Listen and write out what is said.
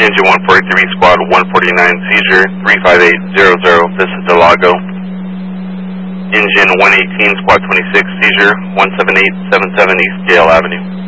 Engine 143, Squad 149, seizure 35800, Vista del Lago. Engine 118, Squad 26, seizure 17877 East Gale Avenue.